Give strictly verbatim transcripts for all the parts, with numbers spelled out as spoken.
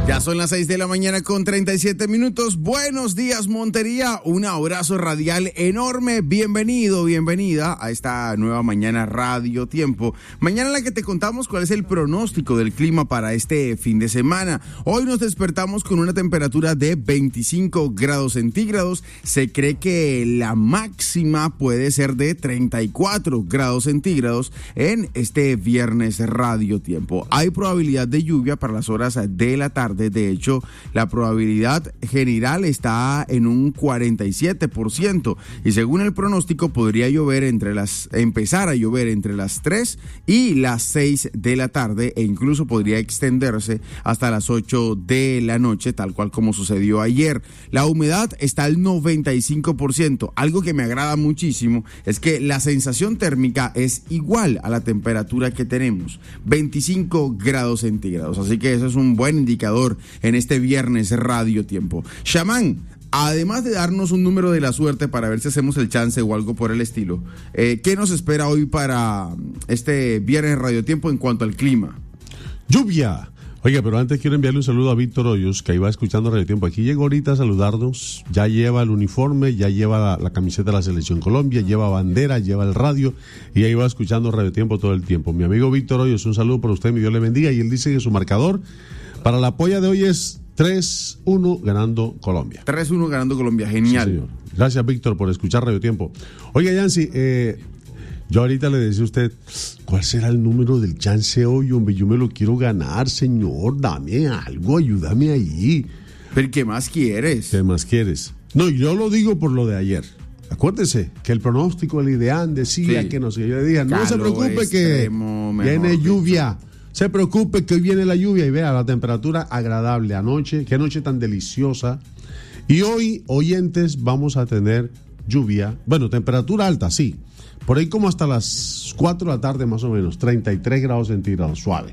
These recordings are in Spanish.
Ya son las seis de la mañana con treinta y siete minutos. Buenos días, Montería. Un abrazo radial enorme. Bienvenido, bienvenida a esta nueva mañana Radio Tiempo. Mañana en la que te contamos cuál es el pronóstico del clima para este fin de semana. Hoy nos despertamos con una temperatura de veinticinco grados centígrados. Se cree que la máxima puede ser de treinta y cuatro grados centígrados en este viernes Radio Tiempo. Hay probabilidad de lluvia para las horas de la tarde. De hecho, la probabilidad general está en un cuarenta y siete por ciento y según el pronóstico podría llover entre las, empezar a llover entre las tres y las seis de la tarde e incluso podría extenderse hasta las ocho de la noche, tal cual como sucedió ayer. La humedad está al noventa y cinco por ciento. Algo que me agrada muchísimo es que la sensación térmica es igual a la temperatura que tenemos, veinticinco grados centígrados. Así que eso es un buen indicador en este viernes Radio Tiempo. Chamán, además de darnos un número de la suerte para ver si hacemos el chance o algo por el estilo, eh, ¿qué nos espera hoy para este viernes Radio Tiempo en cuanto al clima? Lluvia. Oiga, pero antes quiero enviarle un saludo a Víctor Hoyos, que iba escuchando Radio Tiempo. Aquí llegó ahorita a saludarnos, ya lleva el uniforme, ya lleva la, la camiseta de la Selección Colombia, lleva bandera, lleva el radio, y ahí va escuchando Radio Tiempo todo el tiempo. Mi amigo Víctor Hoyos, un saludo por usted, mi Dios le bendiga, y él dice que su marcador para la polla de hoy es tres uno ganando Colombia. tres uno ganando Colombia, genial. Sí, gracias, Víctor, por escuchar Radio Tiempo. Oiga, Yancy, eh, yo ahorita le decía a usted, ¿cuál será el número del chance hoy, hombre? Yo me lo quiero ganar, señor, dame algo, ayúdame ahí. ¿Pero qué más quieres? ¿Qué más quieres? No, yo lo digo por lo de ayer. Acuérdese que el pronóstico, el IDEAN decía sí. que no sé, yo le dije, no se preocupe extremo, que viene lluvia. Se preocupe que hoy viene la lluvia y vea la temperatura agradable anoche, qué noche tan deliciosa. Y hoy, oyentes, vamos a tener lluvia, bueno, temperatura alta, sí, por ahí como hasta las cuatro de la tarde más o menos, treinta y tres grados centígrados, suave.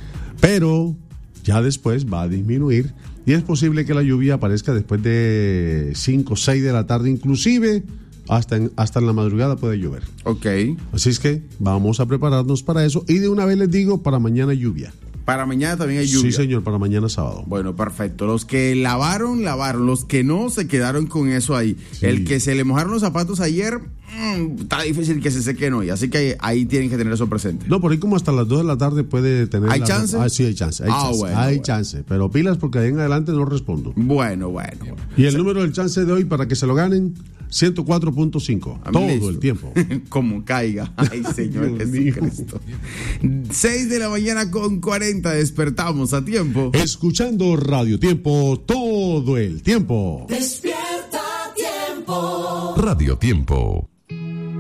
Pero ya después va a disminuir y es posible que la lluvia aparezca después de cinco, seis de la tarde, inclusive hasta en, hasta en la madrugada puede llover. Ok. Así es que vamos a prepararnos para eso y de una vez les digo, para mañana lluvia. Para mañana también hay lluvia. Sí, señor, para mañana sábado. Bueno, perfecto. Los que lavaron, lavaron. Los que no, se quedaron con eso ahí. Sí. El que se le mojaron los zapatos ayer, mmm, está difícil que se sequen hoy. Así que ahí, ahí tienen que tener eso presente. No, por ahí como hasta las dos de la tarde puede tener... ¿Hay la... chance? Ah, sí, hay chance. Hay, ah, chance, bueno, hay bueno. chance. Pero pilas porque ahí en adelante no respondo. Bueno, bueno. bueno. Y el sí. número del chance de hoy para que se lo ganen, ciento cuatro punto cinco. Todo listo. El tiempo. Como caiga. Ay, Señor Jesucristo. seis de la mañana con cuarenta, despertamos a tiempo. Escuchando Radio Tiempo todo el tiempo. Despierta Tiempo. Radio Tiempo.